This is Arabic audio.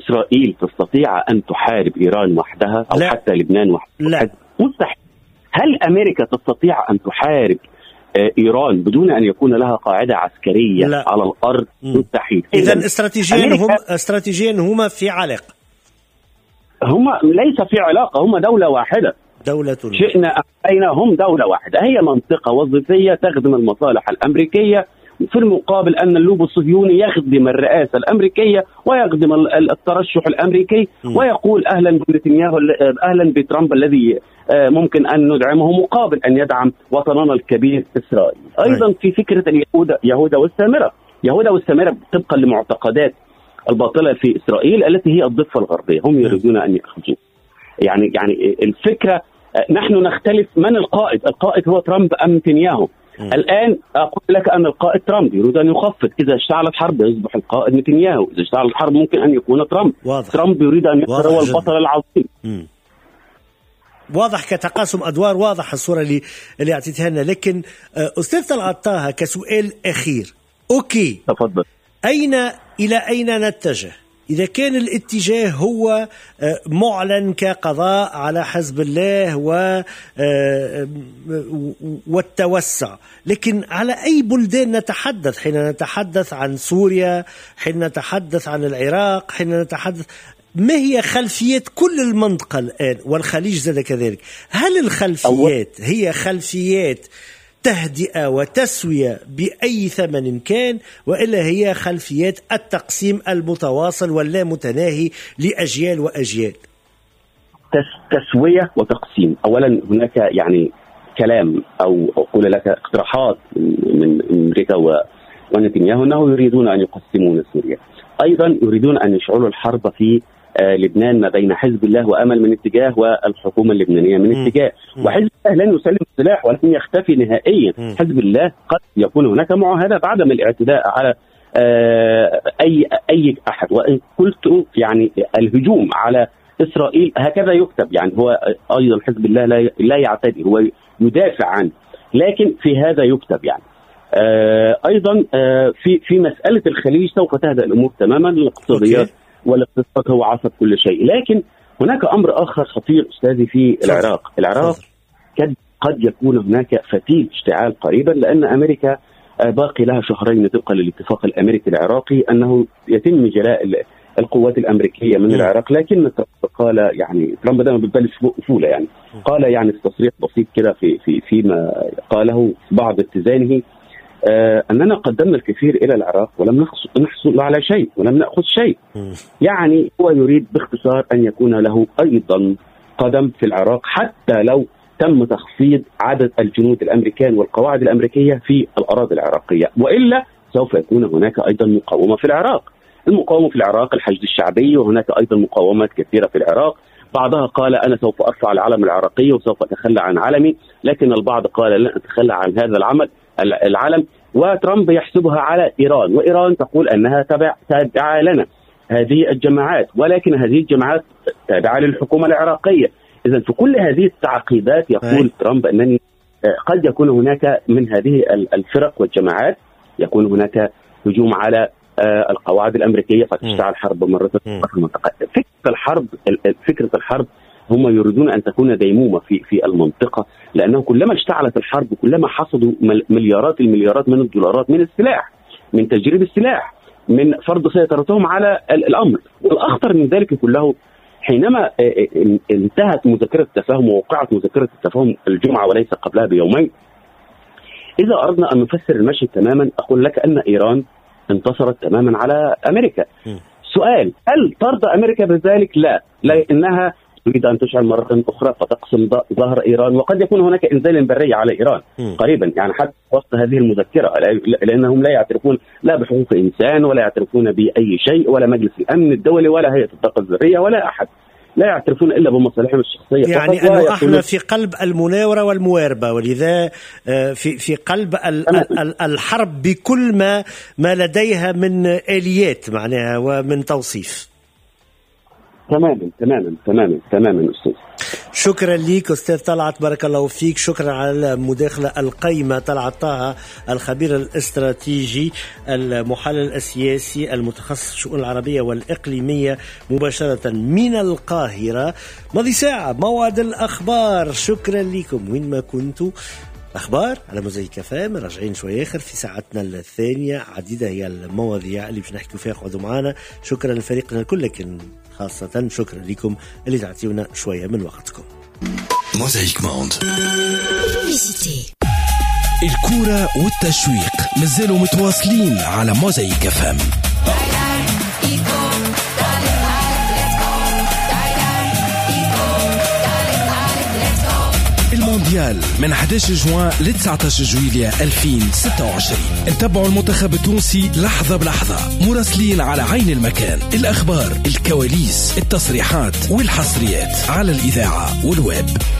إسرائيل تستطيع أن تحارب إيران وحدها أو لا. حتى لبنان وحدها؟ لا. مستحيل. هل أمريكا تستطيع أن تحارب إيران بدون أن يكون لها قاعدة عسكرية لا. على الأرض؟ مستحيل. إذن استراتيجيا هما في علق، هما ليس في علاقة، هما دولة واحدة، دولة شئنا أين هم دولة واحدة. هي منطقة وظيفية تخدم المصالح الأمريكية، في المقابل أن اللوب الصهيوني يخدم الرئاسة الأمريكية ويخدم الترشح الأمريكي ويقول أهلا بنتنياهو، أهلا بترامب الذي ممكن أن ندعمه مقابل أن يدعم وطننا الكبير إسرائيل. أيضا في فكرة يهوذا والسامرة. يهوذا والسامرة طبقا لمعتقدات الباطلة في إسرائيل التي هي الضفة الغربية، هم يريدون أن يأخذوا يعني الفكرة. نحن نختلف من القائد. القائد هو ترامب أم نتنياهو؟ الآن أقول لك أن القائد ترامب يريد أن يخفض. إذا اشتعلت حرب يصبح القائد نتنياهو، إذا اشتعلت حرب ممكن أن يكون ترامب. ترامب يريد أن يكون هو البطل العظيم. واضح كتقاسم أدوار، واضح الصورة اللي أعطيتها لنا. لكن أستاذ طلعت طه، كسؤال أخير، أوكي تفضل، إلى أين نتجه؟ إذا كان الاتجاه هو معلن كقضاء على حزب الله والتوسع، لكن على أي بلدان نتحدث حين نتحدث عن سوريا، حين نتحدث عن العراق، حين نتحدث ما هي خلفيات كل المنطقة الآن والخليج زاد كذلك؟ هل الخلفيات هي خلفيات تهدئة وتسوية بأي ثمن كان، وإلا هي خلفيات التقسيم المتواصل واللا متناهي لأجيال وأجيال؟ تسوية وتقسيم. أولا هناك يعني كلام أو أقول لك اقتراحات من أمريكا ونتنياهو أنه يريدون أن يقسمون سوريا. أيضا يريدون أن يشعلوا الحرب في لبنان ما بين حزب الله وأمل من اتجاه والحكومة اللبنانية من اتجاه، وحزب الله لن يسلم السلاح ولن يختفي نهائيا. حزب الله قد يكون هناك معاهدات عدم الاعتداء على أي أحد، وإن قلت يعني الهجوم على إسرائيل هكذا يكتب، يعني هو أيضا حزب الله لا يعتدي، هو يدافع عنه، لكن في هذا يكتب يعني. أيضا في مسألة الخليج سوف تهدأ الأمور تماما. الاقتصاديات والاقتصاد هو عصب كل شيء، لكن هناك أمر آخر خطير أستاذي في العراق. العراق قد يكون هناك فتيل اشتعال قريبا، لأن أمريكا باقي لها شهرين طبقا للاتفاق الأمريكي العراقي أنه يتم جلاء القوات الأمريكية من العراق. لكن قال يعني ترامب دائما بيبلش فولة، يعني قال يعني في تصريح بسيط كده فيما قاله بعض اتزانه أننا قدمنا الكثير إلى العراق ولم نحصل على شيء ولم نأخذ شيء. يعني هو يريد باختصار أن يكون له أيضا قدم في العراق، حتى لو تم تخفيض عدد الجنود الأمريكان والقواعد الأمريكية في الأراضي العراقية، وإلا سوف يكون هناك أيضا مقاومة في العراق. المقاومة في العراق الحشد الشعبي، وهناك أيضا مقاومات كثيرة في العراق. بعضها قال أنا سوف أرفع العلم العراقي وسوف أتخلى عن علمي، لكن البعض قال لن أتخلى عن هذا العلم. وترامب يحسبها على إيران، وإيران تقول أنها تابعة لنا هذه الجماعات، ولكن هذه الجماعات تابعة للحكومة العراقية. إذن في كل هذه التعقيدات يقول ترامب أنني قد يكون هناك من هذه الفرق والجماعات يكون هناك هجوم على القواعد الأمريكية فتشتعل حرب مرة أخرى. فكرة الحرب هم يريدون أن تكون ديمومة في المنطقة، لأنه كلما اشتعلت الحرب كلما حصدوا مليارات المليارات من الدولارات من السلاح، من تجريب السلاح، من فرض سيطرتهم على الأمر. والأخطر من ذلك كله حينما انتهت مذكرة التفاهم ووقعت مذكرة التفاهم الجمعة وليس قبلها بيومين، إذا أردنا أن نفسر المشهد تماما أقول لك أن إيران انتصرت تماما على أمريكا. سؤال: هل ترضى أمريكا بذلك؟ لا، لأنها تريد أن تشعل مرة أخرى فتقسم ظهر إيران، وقد يكون هناك إنزال بري على إيران قريبا، يعني حتى وسط هذه المذكرة، لأنهم لا يعترفون لا بحقوق إنسان ولا يعترفون بأي شيء، ولا مجلس الأمن الدولي ولا هيئة الطاقة الذرية ولا أحد، لا يعترفون إلا بمصالحهم الشخصية. يعني أنه احنا في قلب المناورة والمواربة، ولذا في قلب الحرب بكل ما لديها من آليات معناها ومن توصيف. تماما أستاذ. شكرا ليك أستاذ طلعت، بارك الله فيك. شكرا على المداخلة القيمة. طلعت طه الخبير الاستراتيجي المحلل السياسي المتخصص في الشؤون العربية والإقليمية مباشرة من القاهرة. ماضي ساعة موعد الأخبار. شكرا لكم وين ما كنتوا. أخبار على موزايك FM، راجعين شوي آخر في ساعتنا الثانية. عديدة هي المواضيع اللي باش نحكي فيها. اقعدوا معنا. شكرا لفريقنا الكل، لكن خاصة شكرا لكم اللي تعطيونا شوية من وقتكم. موزايك موند. الكورة والتشويق مازالوا متواصلين على موزايك FM. المونديال من 11 جوان ل 19 جويلية 2026. نتابعوا المنتخب التونسي لحظة بلحظة، مراسلين على عين المكان. الأخبار، الكواليس، التصريحات والحصريات على الإذاعة والويب.